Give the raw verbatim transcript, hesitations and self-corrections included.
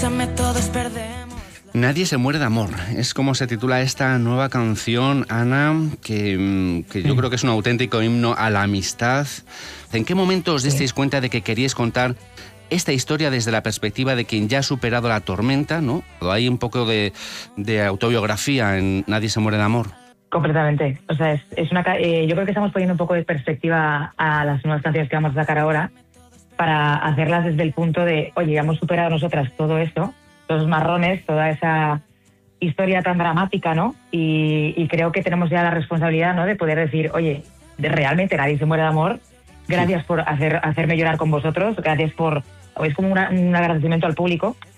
Nadie se muere de amor, es como se titula esta nueva canción, Ana, que, que yo creo que es un auténtico himno a la amistad. ¿En qué momento os disteis cuenta de que queríais contar esta historia desde la perspectiva de quien ya ha superado la tormenta, ¿no? Hay un poco de, de autobiografía en Nadie se muere de amor. Completamente. O sea, es, es una, eh, yo creo que estamos poniendo un poco de perspectiva a las nuevas canciones que vamos a sacar ahora para hacerlas desde el punto de, oye, hemos superado nosotras todo esto, los marrones, toda esa historia tan dramática, ¿no? Y, y creo que tenemos ya la responsabilidad, ¿no?, de poder decir, oye, de realmente Nadie se muere de amor, gracias sí. por hacer, hacerme llorar con vosotros, gracias por... Es como una, un agradecimiento al público